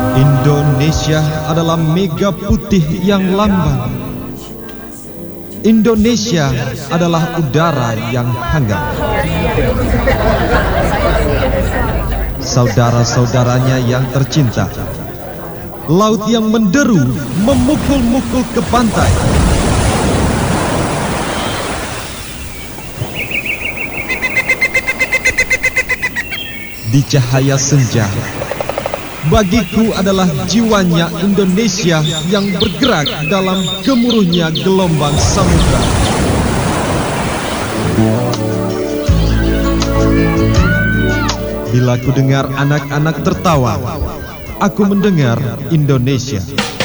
Indonesia adalah mega putih yang lamban. Indonesia adalah udara yang hangat. Saudara-saudaranya yang tercinta, laut yang menderu memukul-mukul ke pantai. Di cahaya senja, bagiku adalah jiwanya Indonesia yang bergerak dalam gemuruhnya gelombang samudra. Bila ku dengar anak-anak tertawa, aku mendengar Indonesia.